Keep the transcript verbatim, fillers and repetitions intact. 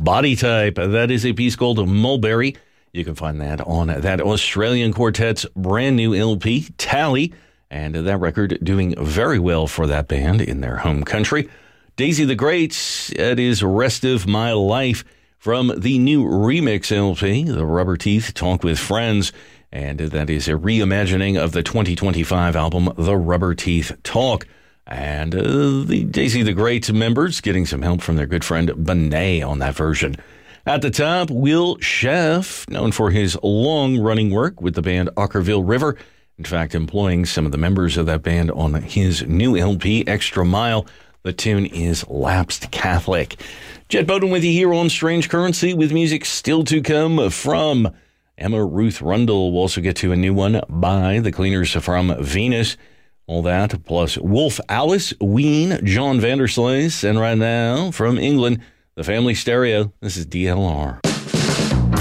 Body Type. That is a piece called Mulberry. You can find that on that Australian quartet's brand new L P, Tally, and that record doing very well for that band in their home country. Daisy the Great, it is Rest of My Life from the new remix L P, The Rubber Teeth Talk with Friends, and that is a reimagining of the twenty twenty-five album, The Rubber Teeth Talk. And uh, the Daisy the Great members getting some help from their good friend Benet on that version. At the top, Will Sheff, known for his long-running work with the band Ockerville River. In fact, employing some of the members of that band on his new L P, Extra Mile. The tune is Lapsed Catholic. Jet Bowden with you here on Strange Currency with music still to come from Emma Ruth Rundle. We'll also get to a new one by the Cleaners from Venus. All that, plus Wolf Alice, Ween, John Vanderslice, and right now from England, the Family Stereo. This is D L R.